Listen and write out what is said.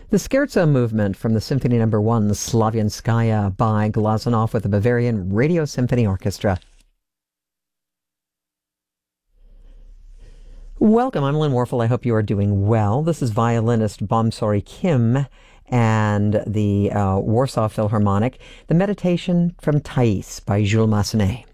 The Scherzo movement from the Symphony No. 1, Slavianskaya by Glazunov with the Bavarian Radio Symphony Orchestra. Welcome, I'm Lynn Warfel. I hope you are doing well. This is violinist Bomsori Kim and the Warsaw Philharmonic, The Meditation from Thais by Jules Massenet.